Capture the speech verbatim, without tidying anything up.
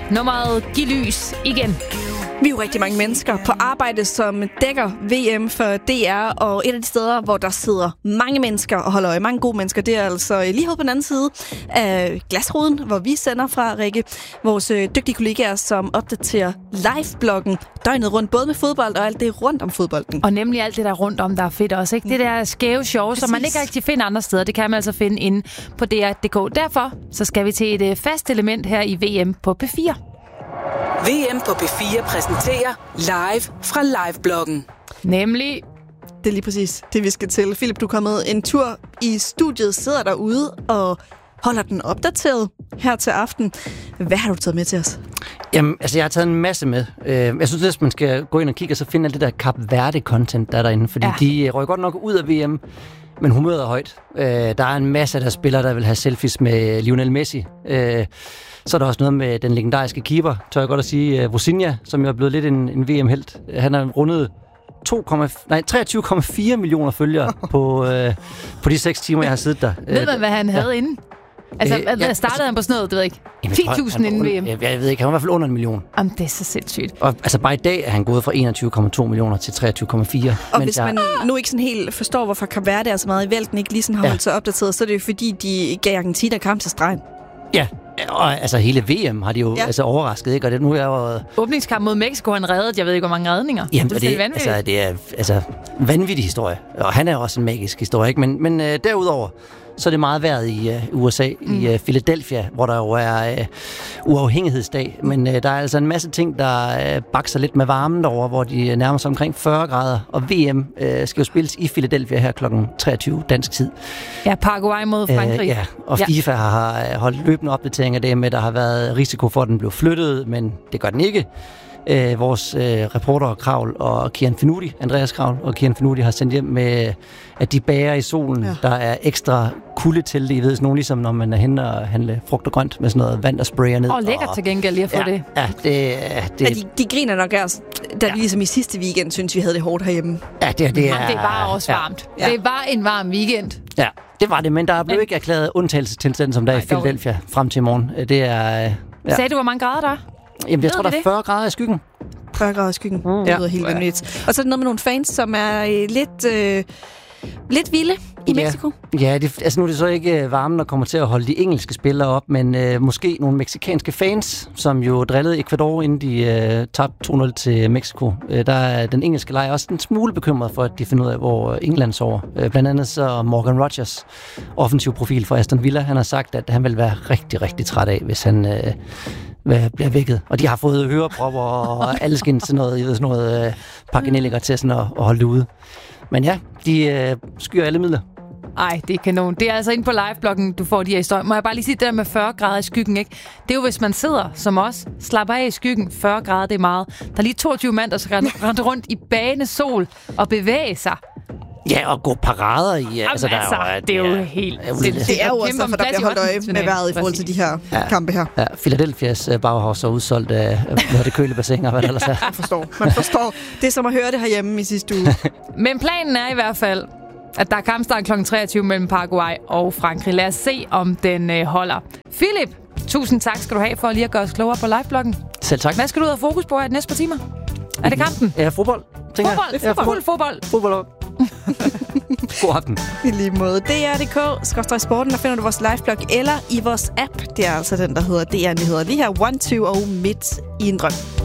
nummeret Giv lys igen. Vi er jo rigtig mange mennesker på arbejde, som dækker V M for D R, og et af de steder, hvor der sidder mange mennesker og holder øje, mange gode mennesker, det er altså lige herude på den anden side af glasruden, hvor vi sender fra, Rikke. Vores dygtige kollegaer, som opdaterer live-bloggen døgnet rundt, både med fodbold og alt det rundt om fodbolden. Og nemlig alt det der rundt om, der er fedt også, ikke? Det der skæve show, som man ikke rigtig finder andre steder, det kan man altså finde inde på D R punktum d k. Derfor så skal vi til et fast element her i V M på P fire. V M på P fire præsenterer live fra live-bloggen. Nemlig... Det er lige præcis det, vi skal til. Philip, du er kommet en tur i studiet, sidder derude og holder den opdateret her til aften. Hvad har du taget med til os? Jamen, altså jeg har taget en masse med. Jeg synes, at man skal gå ind og kigge og så finde alt det der Kap Verde-content, der er derinde. Fordi ja. de røg godt nok ud af V M, men humøret er højt. Der er en masse af der spillere, der vil have selfies med Lionel Messi. Så er der også noget med den legendariske keeper, tør jeg godt at sige, Vozinha, som jo er blevet lidt en, en V M-helt. Han har rundet treogtyve komma fire millioner følgere på, øh, på de seks timer, jeg har siddet der. Ved man, hvad han havde ja. inden? Altså, øh, ja, startede altså, han på sådan noget, du ved ikke? ti tusind inden V M? Jeg, jeg ved ikke, han var i hvert fald under en million. Jamen, det er så sindssygt. Og altså, bare i dag er han gået fra enogtyve komma to millioner til treogtyve komma fire. Og hvis man jeg... nu ikke sådan helt forstår, hvorfor Kap Verde er så meget i vælten, ikke lige sådan har ja. holdt sig opdateret, så er det jo fordi, de gav Argentina kamp til stregen. Ja, og altså hele V M har de jo ja. altså overrasket, ikke? Og det nu er jo... Åbningskamp mod Mexico, han reddet, jeg ved ikke, hvor mange redninger. Jamen, det, det, altså, det er altså vanvittig historie. Og han er jo også en magisk historie, ikke? Men, men øh, derudover, så er det meget været i uh, U S A, mm. i uh, Philadelphia, hvor der jo er uh, uafhængighedsdag. Men uh, der er altså en masse ting, der uh, bakser lidt med varmen derovre, hvor de nærmer sig omkring fyrre grader. Og V M uh, skal jo spilles i Philadelphia her klokken treogtyve dansk tid. Ja, Paraguay mod Frankrig. Uh, ja, og FIFA ja. har holdt løbende opdateringer af det med, der har været risiko for, at den blev flyttet, men det gør den ikke. Øh, vores øh, reporter Kravl og Kian Finuti, Andreas Kravl og Kian Finuti har sendt hjem med, at de bager i solen. Ja. Der er ekstra kulde til det. I ved sådan nogen, ligesom når man er henne og handler frugt og grønt med sådan noget vand, der sprayer ned. Åh, oh, lækkert til gengæld lige at få ja, det. Ja, det... det ja, de, de griner nok også, da ja. vi ligesom i sidste weekend synes vi havde det hårdt herhjemme. Ja, det, det er... Men det var også varmt. Ja. Det var en varm weekend. Ja, det var det, men der blev ikke erklæret undtagelsestilstand, som der er i Philadelphia frem til i morgen. Det er... Ja. Sagde du, hvor mange grader der er? Jamen, jeg tror, der er fyrre grader i skyggen. fyrre grader i skyggen. Mm. Det lyder helt vanvittigt. Og så er det noget med nogle fans, som er øh, lidt, øh, lidt vilde i Mexico. Ja, ja det, altså nu er det så ikke varmen, der kommer til at holde de engelske spillere op, men øh, måske nogle mexikanske fans, som jo drillede Ecuador, inden de øh, tabte to nul til Mexico. Øh, der er den engelske lejr også en smule bekymret for, at de finder ud af, hvor England sover. Øh, blandt andet så Morgan Rogers, offensiv profil for Aston Villa, han har sagt, at han vil være rigtig, rigtig træt af, hvis han... Øh, bliver vækket. Og de har fået hørepropper og alskens sådan noget, sådan noget øh, pakkenælliger til sådan at, at holde det ude. Men ja, de øh, skyer alle midler. Ej, det er kanon. Det er altså inde på live-bloggen, du får de her historier. Må jeg bare lige sige det der med fyrre grader i skyggen, ikke? Det er jo, hvis man sidder som os, slapper af i skyggen, fyrre grader, det er meget. Der er lige toogtyve mand, der skal rende rundt i bagende sol og bevæge sig. Ja, og gå parader i... Jamen, altså, der altså, er jo, det er jo ja, helt... Det, det er jo også derfor, der bliver holdt øje med vejret i forhold til de her ja, kampe her. Ja, Philadelphias Bauhaus er udsolgt af uh, det kølebassiner og hvad der ellers er. Man forstår. Man forstår. Det er som at høre det herhjemme i sidste uge. Men planen er i hvert fald, at der er kampstart klokken treogtyve mellem Paraguay og Frankrig. Lad os se, om den øh, holder. Philip, tusind tak skal du have for lige at gøre os klogere på live-bloggen. Selv tak. Hvad skal du have fokus på her de næste par timer? Er det kampen? Ja, fodbold. Fodbold? Ja, fodbold. Fodbold. Fodbold. God aften. I lige måde. D R punktum d k skråstreg sporten, der finder du vores liveblog eller i vores app. Det er altså den, der hedder D R Nyheder. Lige her, one, two og midt i en drøm.